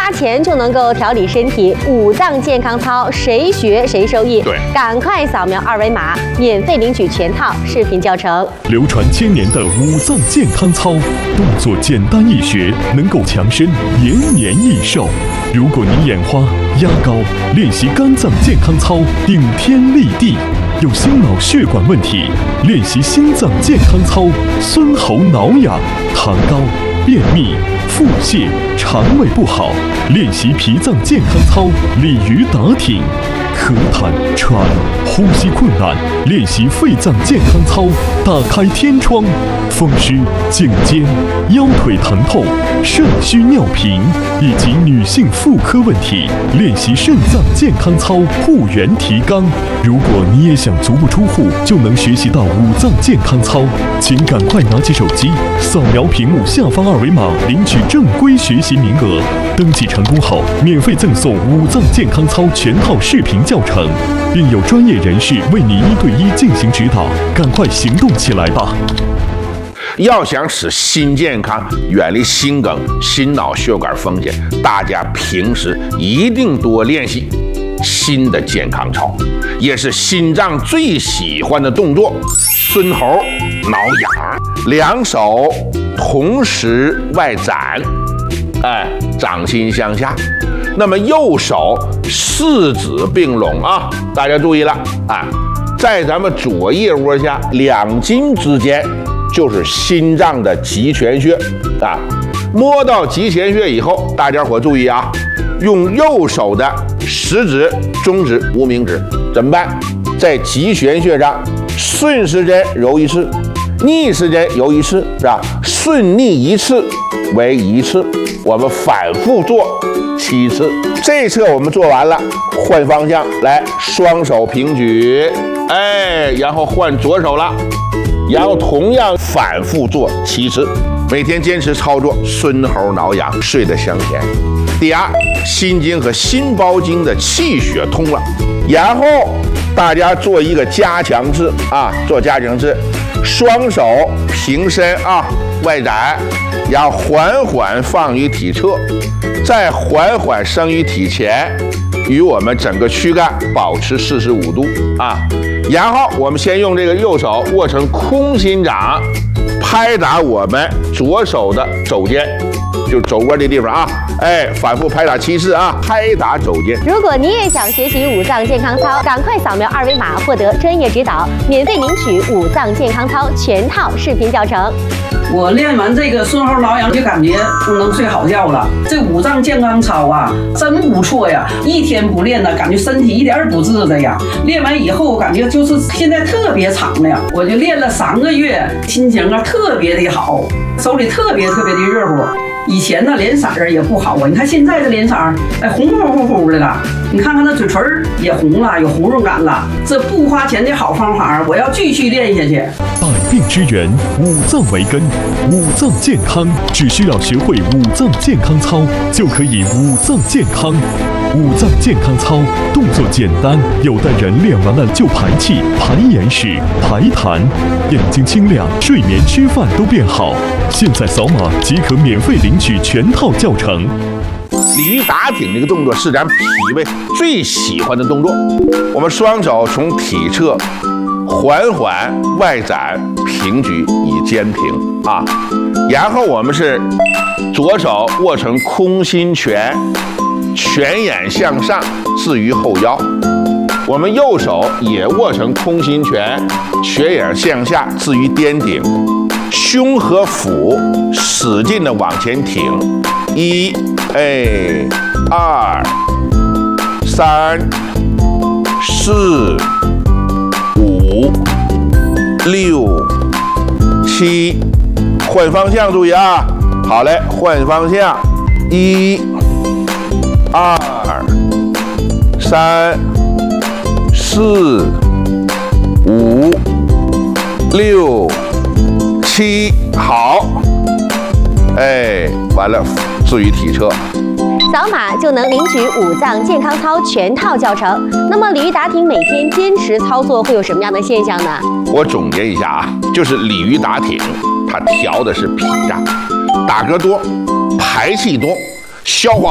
花钱就能够调理身体，五脏健康操谁学谁受益。 对， 赶快扫描二维码，免费领取全套视频教程。 流传千年的五脏健康操，动作简单易学，能够强身延年益寿。如果你眼花、压高，练习肝脏健康操顶天立地；有心脑血管问题，练习心脏健康操孙喉挠痒；痰高、便秘、腹泻、肠胃不好，练习脾脏健康操鲤鱼打挺；咳痰、喘、呼吸困难，练习肺脏健康操打开天窗；风湿、颈肩、腰腿疼痛、肾虚尿频以及女性妇科问题，练习肾脏健康操护元提肛。如果你也想足不出户就能学习到五脏健康操，请赶快拿起手机扫描屏幕下方二维码，领取正规学习名额。登记成功后，免费赠送五脏健康操全套视频教程，并有专业人士为你1对1进行指导。赶快行动起来吧！ 要想使心健康，远离心梗、心脑血管风险，大家平时一定多练习心的健康操，也是心脏最喜欢的动作。孙喉挠痒，两手同时外展，掌心向下。那么右手四指并拢啊，大家注意了啊，在咱们左腋窝下两筋之间就是心脏的极泉穴啊。摸到极泉穴以后，大家伙注意啊，用右手的食指、中指、无名指怎么办？在极泉穴上顺时针揉一次，逆时针揉一次，是吧？顺逆一次为一次，我们反复做7次。这一侧我们做完了，换方向来，双手平举，然后换左手了，然后同样反复做7次，每天坚持操作，孙喉挠痒，睡得香甜。第二，心经和心包经的气血通了，然后大家做一个加强式啊，做加强式，双手平伸啊，外展，然后缓缓放于体侧，再缓缓升于体前，与我们整个躯干保持45度啊。然后我们先用这个右手握成空心掌，拍打我们左手的肘尖，就肘窝这地方啊，反复拍打7次啊，拍打肘尖。 如果你也想学习五脏健康操，赶快扫描二维码，获得专业指导，免费领取五脏健康操全套视频教程。 我练完这个孙喉挠痒，就感觉能睡好觉了。这五脏健康操啊，真不错呀！一天不练呢，感觉身体一点不治的呀。练完以后，我感觉就是现在特别敞亮。我就练了3个月，心情啊特别的好，手里特别的热乎。以前呢脸色儿也不好啊，你看现在的脸色儿，红乎的了。你看看那嘴唇也红了，有红润感了。这不花钱的好方法，我要继续练下去。 百病之源，五脏为根，五脏健康只需要学会五脏健康操，就可以五脏健康。五脏健康操动作简单，有的人练完了就排气、排眼屎、排痰，眼睛清亮，睡眠、吃饭都变好。现在扫码即可免费领取全套教程。 鲤鱼打挺这个动作是咱脾胃最喜欢的动作。我们双手从体侧缓缓外展平举以肩平啊，然后我们是左手握成空心拳，拳眼向上置于后腰，我们右手也握成空心拳，拳眼向下置于颠顶，胸和腹使劲的往前挺，1、2、3、4、5、6、7，换方向注意啊！好嘞，换方向，1、2、3、4、5、6、7，好，完了，置于体侧。 扫码就能领取五脏健康操全套教程。那么鲤鱼打挺每天坚持操作会有什么样的现象呢？ 我总结一下啊，就是鲤鱼打挺，它调的是脾脏，打嗝多，排气多，消化